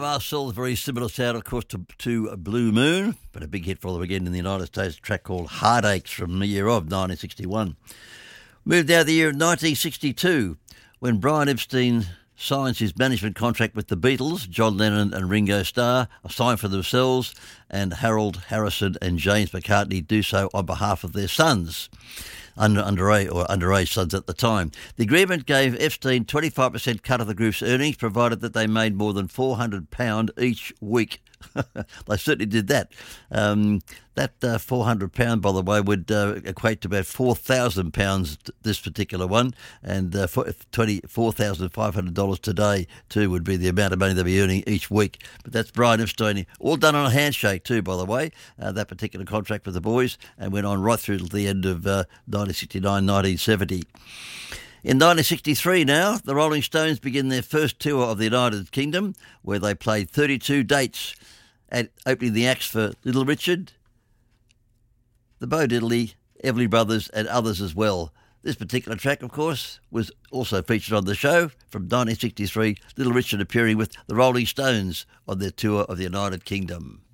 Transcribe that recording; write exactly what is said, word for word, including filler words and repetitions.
Marcel, very similar sound, of course, to, to Blue Moon, but a big hit for them again in the United States, a track called Heartaches from the year of nineteen sixty-one. Moved out the year of nineteen sixty-two, when Brian Epstein signs his management contract with the Beatles. John Lennon and Ringo Starr are signed for themselves, and Harold Harrison and James McCartney do so on behalf of their sons, under underage or underage sons at the time. The agreement gave Epstein twenty-five percent cut of the group's earnings, provided that they made more than four hundred pounds each week. They certainly did that. Um, that uh, four hundred pounds, by the way, would uh, equate to about four thousand pounds, this particular one, and uh, twenty-four thousand five hundred dollars today, too, would be the amount of money they'll be earning each week. But that's Brian Epstein, all done on a handshake, too, by the way, uh, that particular contract with the boys, and went on right through to the end of uh, nineteen sixty-nine, nineteen seventy. In nineteen sixty-three now, the Rolling Stones begin their first tour of the United Kingdom, where they played thirty-two dates, at opening the acts for Little Richard, the Bo Diddley, Everly Brothers and others as well. This particular track, of course, was also featured on the show from nineteen sixty-three, Little Richard appearing with the Rolling Stones on their tour of the United Kingdom.